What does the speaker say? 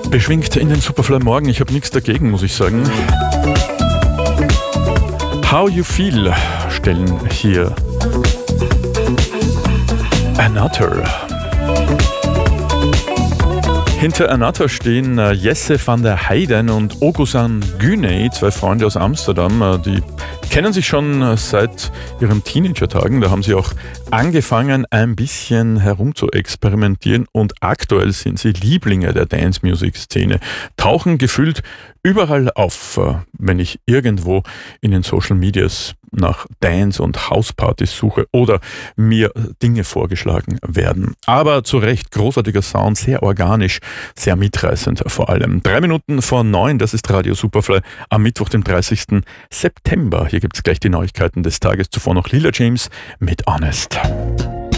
Beschwingt in den Superfly Morgen. Ich habe nichts dagegen, muss ich sagen. How You Feel stellen hier Another. Hinter Another stehen Jesse van der Heijden und Ogusan Güney, zwei Freunde aus Amsterdam. Die kennen sich schon seit ihren Teenager-Tagen. Da haben sie auch angefangen, ein bisschen herum zu experimentieren und aktuell sind sie Lieblinge der Dance-Music-Szene. Tauchen gefühlt überall auf, wenn ich irgendwo in den Social Medias nach Dance- und Housepartys suche oder mir Dinge vorgeschlagen werden. Aber zu Recht großartiger Sound, sehr organisch, sehr mitreißend vor allem. 8:03, das ist Radio Superfly am Mittwoch, dem 30. September. Hier gibt es gleich die Neuigkeiten des Tages. Zuvor noch Lila James mit Honest.